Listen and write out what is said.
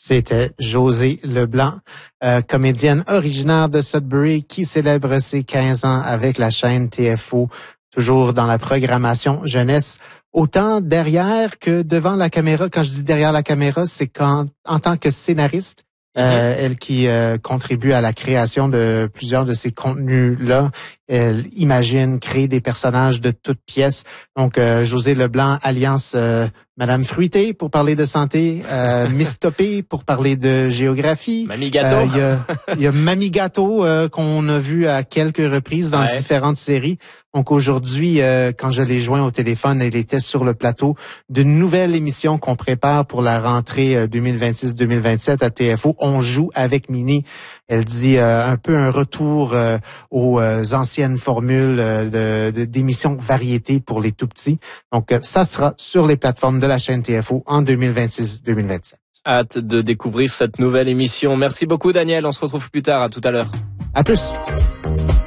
C'était Josée Leblanc, comédienne originaire de Sudbury qui célèbre ses 15 ans avec la chaîne TFO, toujours dans la programmation jeunesse. Autant derrière que devant la caméra. Quand je dis derrière la caméra, c'est en tant que scénariste. Elle qui contribue à la création de plusieurs de ces contenus-là. Elle imagine, crée des personnages de toutes pièces. Donc, Josée Leblanc, Alliance Madame Fruité pour parler de santé, Miss Topé pour parler de géographie. Mamie Gâteau. Il y a Mamie Gâteau qu'on a vu à quelques reprises dans différentes séries. Donc aujourd'hui, quand je l'ai joint au téléphone, elle était sur le plateau d'une nouvelle émission qu'on prépare pour la rentrée 2026-2027 à TFO. On joue avec Mini. Elle dit un peu un retour aux anciennes formules d'émissions variétés pour les tout-petits. Donc ça sera sur les plateformes de la chaîne TFO en 2026-2027. Hâte de découvrir cette nouvelle émission. Merci beaucoup Daniel, on se retrouve plus tard, à tout à l'heure. À plus.